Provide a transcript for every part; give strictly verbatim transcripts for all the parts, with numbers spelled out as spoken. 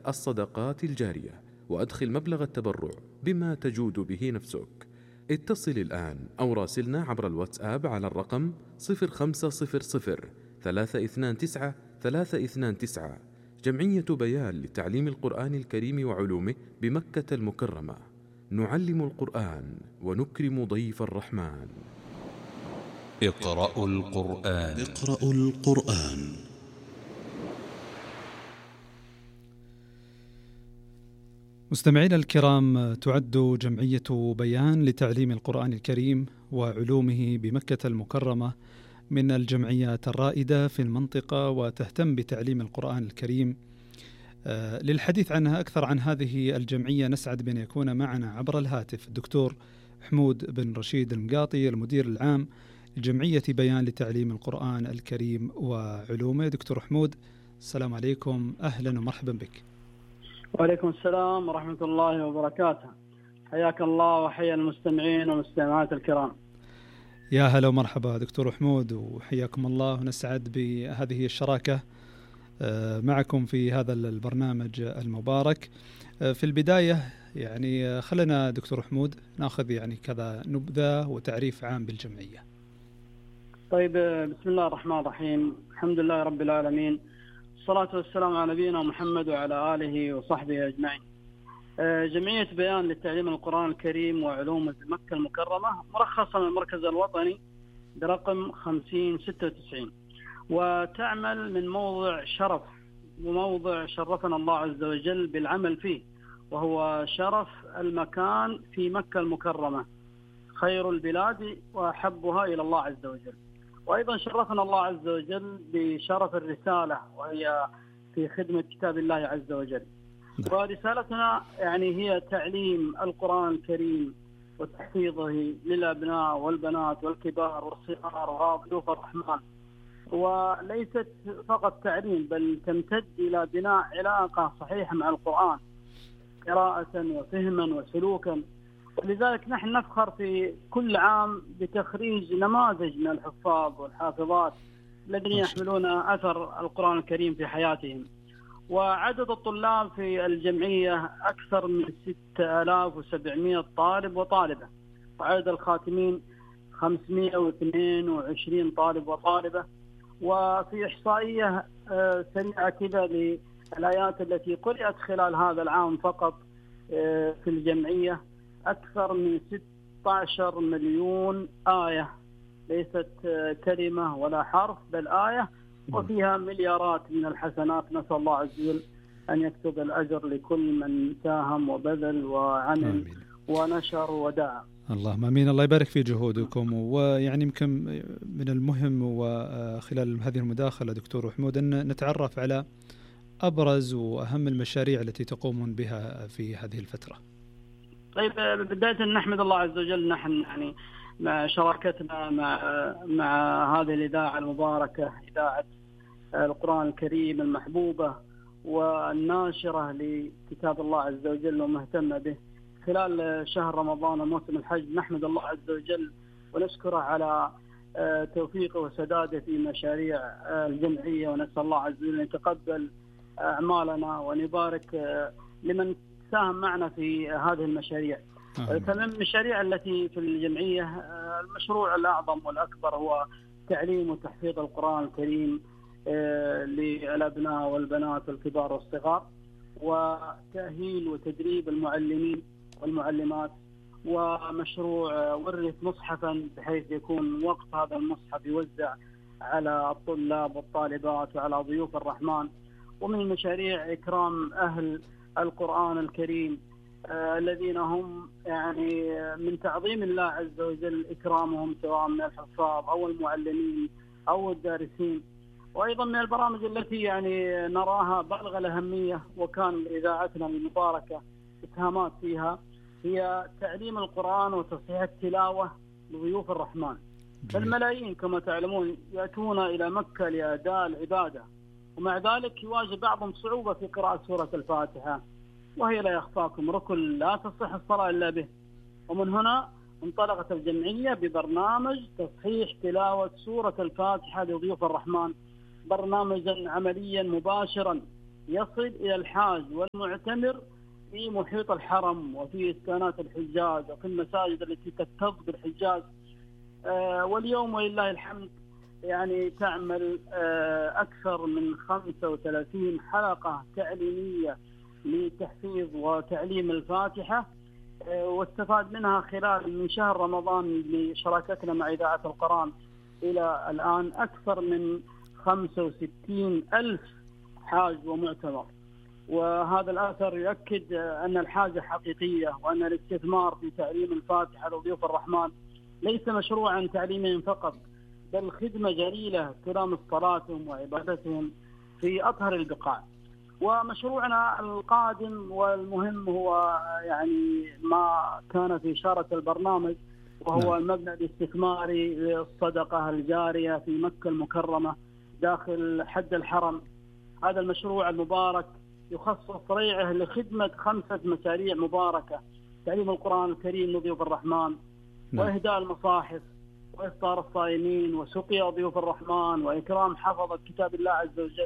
الصدقات الجارية وأدخل مبلغ التبرع بما تجود به نفسك. اتصل الآن أو راسلنا عبر الواتساب على الرقم صفر خمسة صفر صفر ثلاثة اثنان تسعة ثلاثة اثنان تسعة. جمعية بيان لتعليم القرآن الكريم وعلومه بمكة المكرمة. نعلم القرآن ونكرم ضيف الرحمن. اقرأوا القرآن. اقرأوا القرآن. مستمعينا الكرام، تعد جمعية بيان لتعليم القرآن الكريم وعلومه بمكة المكرمة من الجمعيات الرائدة في المنطقة وتهتم بتعليم القرآن الكريم. للحديث عنها أكثر عن هذه الجمعية نسعد بأن يكون معنا عبر الهاتف الدكتور حمود بن رشيد المقاطي، المدير العام لجمعية بيان لتعليم القرآن الكريم وعلومه. دكتور حمود، السلام عليكم، أهلا ومرحبا بك. وعليكم السلام ورحمة الله وبركاته. حياك الله وحيا المستمعين والمستمعات الكرام. يا هلا ومرحبا دكتور حمود، وحياكم الله، ونسعد بهذه الشراكة معكم في هذا البرنامج المبارك. في البداية يعني خلنا دكتور حمود ناخذ يعني كذا نبذة وتعريف عام بالجمعية. طيب، بسم الله الرحمن الرحيم، الحمد لله رب العالمين، الصلاة والسلام على نبينا محمد وعلى آله وصحبه أجمعين. جمعية بيان للتعليم القرآن الكريم وعلومه في مكة المكرمة مرخصة من المركز الوطني برقم خمسين ستة وتسعين، وتعمل من موضع شرف وموضع شرفنا الله عز وجل بالعمل فيه، وهو شرف المكان في مكة المكرمة، خير البلاد وأحبها إلى الله عز وجل. وأيضا شرفنا الله عز وجل بشرف الرسالة، وهي في خدمة كتاب الله عز وجل. ورسالتنا يعني هي تعليم القرآن الكريم وتحفيظه للأبناء والبنات والكبار والصغار وضيوف الرحمن. وليست فقط تعليم، بل تمتد إلى بناء علاقة صحيحة مع القرآن قراءة وفهما وسلوكا. ولذلك نحن نفخر في كل عام بتخريج نماذج من الحفاظ والحافظات الذين يحملون أثر القرآن الكريم في حياتهم. وعدد الطلاب في الجمعية أكثر من ستة آلاف وسبعمائة طالب وطالبة، وعدد الخاتمين خمسمائة واثنين وعشرين طالب وطالبة. وفي إحصائية سريعة كذا للآيات التي قرأت خلال هذا العام فقط في الجمعية، أكثر من ستة عشر مليون آية، ليست كلمة ولا حرف بل آية، وفيها مليارات من الحسنات. نسأل الله عز وجل أن يكتب الأجر لكل من ساهم وبذل وعمل آمين. ونشر ودعا. اللهم آمين. الله يبارك في جهودكم. ويعني يمكن من المهم وخلال هذه المداخلة دكتور حمود أن نتعرف على أبرز وأهم المشاريع التي تقومون بها في هذه الفترة. طيب، بداية نحمد الله عز وجل، نحن يعني مع شراكتنا مع مع هذه الإذاعة المباركة، إذاعة القرآن الكريم المحبوبة والناشرة لكتاب الله عز وجل ومهتمة به خلال شهر رمضان وموسم الحج. نحمد الله عز وجل ونشكره على توفيقه وسداده في مشاريع الجمعية، ونسأل الله عز وجل أن يتقبل أعمالنا وأن يبارك لمن ساهم معنا في هذه المشاريع. فمن المشاريع التي في الجمعية المشروع الأعظم والأكبر هو تعليم وتحفيظ القرآن الكريم للأبناء والبنات والكبار والصغار، وتأهيل وتدريب المعلمين والمعلمات، ومشروع ورث مصحفا بحيث يكون وقت هذا المصحف يوزع على الطلاب والطالبات وعلى ضيوف الرحمن. ومن المشاريع إكرام أهل القرآن الكريم آه الذين هم يعني من تعظيم الله عز وجل إكرامهم، سواء من الحفاظ أو المعلمين أو الدارسين. وأيضا من البرامج التي يعني نراها بالغ الأهمية وكان إذاعتنا المباركة إسهامات فيها هي تعليم القرآن وتصحيح التلاوة لضيوف الرحمن. فالملايين كما تعلمون يأتون إلى مكة لأداء العبادة، ومع ذلك يواجه بعضهم صعوبة في قراءة سورة الفاتحة، وهي لا يخفاكم ركن لا تصح الصلاة إلا به. ومن هنا انطلقت الجمعية ببرنامج تصحيح تلاوة سورة الفاتحة لضيوف الرحمن، برنامجا عمليا مباشرا يصل إلى الحاج والمعتمر في محيط الحرم وفي إسكانات الحجاج وفي المساجد التي تكتظ بالحجاج. آه واليوم ولله الحمد يعني تعمل آه أكثر من خمسة وثلاثين حلقة تعليمية لتحفيظ وتعليم الفاتحة، آه واستفاد منها خلال من شهر رمضان لشراكتنا مع إذاعة القرآن إلى الآن أكثر من خمسة وستين ألف حاج ومعتمر. وهذا الأثر يؤكد أن الحاجة حقيقية، وأن الاستثمار في تعليم الفاتحة لضيوف الرحمن ليس مشروعا تعليميا فقط، بل خدمة جليلة تلامس صلاتهم وعبادتهم في أطهر البقاع. ومشروعنا القادم والمهم هو يعني ما كان في إشارة البرنامج، وهو المبنى الاستثماري للصدقة الجارية في مكة المكرمة داخل حد الحرم. هذا المشروع المبارك يخصص ريعه لخدمة خمسة مشاريع مباركة: تعليم القرآن الكريم لضيوف الرحمن، وإهداء المصاحف، وإفطار الصائمين، وسقيا ضيوف الرحمن، وإكرام حفظة كتاب الله عز وجل.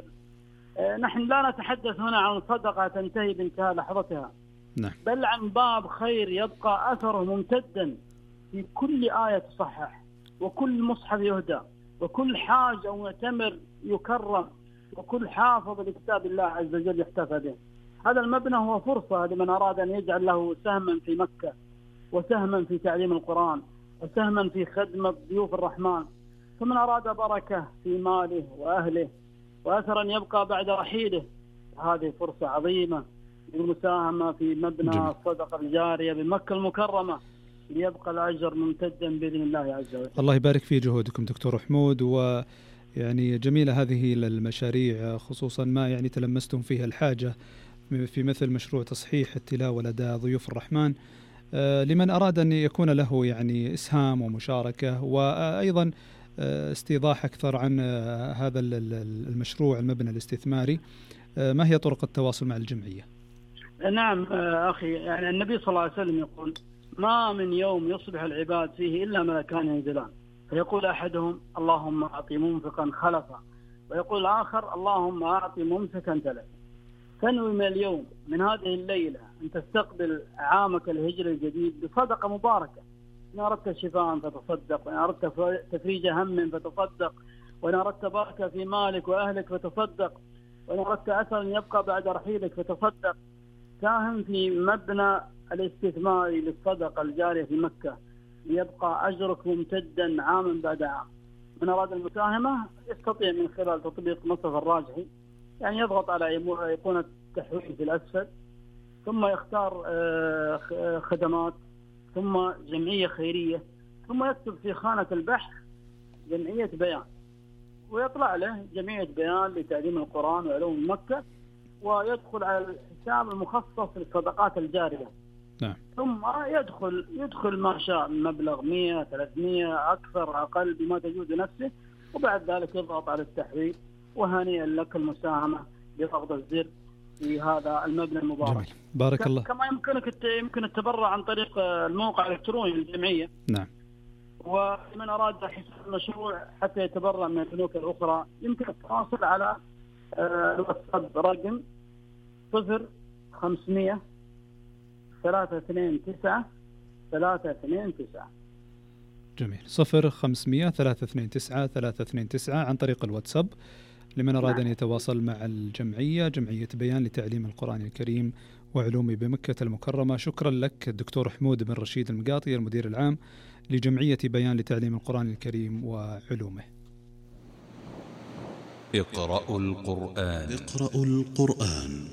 نحن لا نتحدث هنا عن صدقة تنتهي بانتهاء لحظتها، بل عن باب خير يبقى أثره ممتدا في كل آية تصحح، وكل مصحف يهدى، وكل حاج أو معتمر يكرم، وكل حافظ لكتاب الله عز وجل يحتفى به. هذا المبنى هو فرصة لمن أراد أن يجعل له سهما في مكة، وسهما في تعليم القرآن، وسهما في خدمة ضيوف الرحمن. فمن أراد بركة في ماله وأهله وأثرا يبقى بعد رحيله، هذه فرصة عظيمة للمساهمة في مبنى الصدقة الجارية بمكة المكرمة، ليبقى الأجر ممتدا بإذن الله عز وجل. الله يبارك في جهودكم دكتور حمود، ويعني جميلة هذه المشاريع، خصوصا ما يعني تلمستم فيها الحاجة في مثل مشروع تصحيح التلاوة لدى ضيوف الرحمن، لمن أراد أن يكون له يعني إسهام ومشاركة، وأيضا استيضاح أكثر عن هذا المشروع المبنى الاستثماري. ما هي طرق التواصل مع الجمعية؟ نعم أخي، يعني النبي صلى الله عليه وسلم يقول: ما من يوم يصبح العباد فيه إلا ملكان ينزلان، فيقول أحدهم: اللهم أعطي منفقا خلفا، ويقول الآخر: اللهم أعطي ممسكا تلفا. تنوي من اليوم، من هذه الليلة، أن تستقبل عامك الهجري الجديد بصدقة مباركة. إن أردت شفاء فتصدق، وإن أردت تفريج هم فتصدق، وإن أردت بركة في مالك وأهلك فتصدق، وإن أردت أثر يبقى بعد رحيلك فتصدق. ساهم في مبنى الاستثماري للصدقة الجارية في مكة، ليبقى أجرك ممتدا عاما بعد عام. من أراد المساهمة يستطيع من خلال تطبيق مصرف الراجحي، يعني يضغط على أيقونة التحويل في الأسفل، ثم يختار خدمات، ثم جمعية خيرية، ثم يكتب في خانة البحث جمعية بيان، ويطلع له جمعية بيان لتعليم القرآن وعلوم مكة، ويدخل على الحساب المخصص للصدقات الجارية. نعم. ثم يدخل يدخل ما شاء من مبلغ مئة ثلاثمئة أكثر أقل بما تجوز نفسه، وبعد ذلك يضغط على التحويل. وهنيئا لك المساهمة بضغط الزر في هذا المبنى المبارك. جميل. بارك الله. كما يمكنك يمكن التبرع عن طريق الموقع الإلكتروني للجمعية. نعم. ومن أراد حساب المشروع حتى يتبرع من البنوك الأخرى يمكن التواصل على الواتساب رقم صفر خمسمئة ثلاثة اثنين تسعة ثلاثة اثنين تسعة. جميل. صفر خمسمئة ثلاثة اثنين تسعة ثلاثة اثنين تسعة عن طريق الواتساب لمن أراد أن يتواصل مع الجمعية، جمعية بيان لتعليم القرآن الكريم وعلومه بمكة المكرمة. شكرا لك الدكتور حمود بن رشيد المقاطي، المدير العام لجمعية بيان لتعليم القرآن الكريم وعلومه. اقرأوا القرآن. اقرأوا القرآن.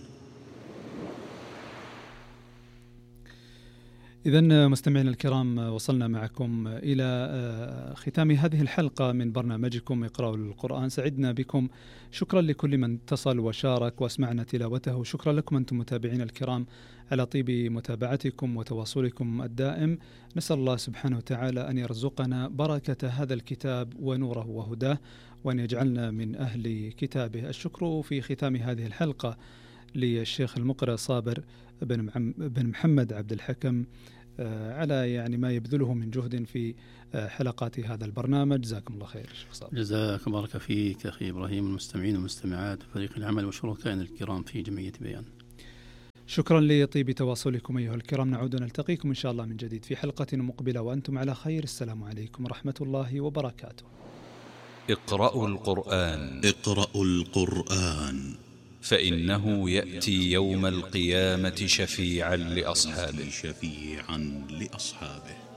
إذن مستمعينا الكرام، وصلنا معكم إلى ختام هذه الحلقة من برنامجكم اقرأوا القرآن. سعدنا بكم، شكرا لكل من اتصل وشارك واسمعنا تلاوته، شكرا لكم أنتم متابعين الكرام على طيب متابعتكم وتواصلكم الدائم. نسأل الله سبحانه وتعالى أن يرزقنا بركة هذا الكتاب ونوره وهداه، وأن يجعلنا من أهل كتابه. الشكر في ختام هذه الحلقة للشيخ المقرئ صابر بن محمد عبد الحكم على يعني ما يبذله من جهد في حلقات هذا البرنامج. جزاكم الله خير شيخ صالح. جزاك بارك فيك أخي إبراهيم، المستمعين والمستمعات وفريق العمل وشركائنا الكرام في جمعية بيان. شكرا لطيب تواصلكم أيها الكرام، نعود نلتقيكم إن شاء الله من جديد في حلقة مقبلة وأنتم على خير. السلام عليكم ورحمة الله وبركاته. اقرأوا القرآن. اقرأوا القرآن فإنه يأتي يوم القيامة شفيعا لأصحابه. شفيعا لأصحابه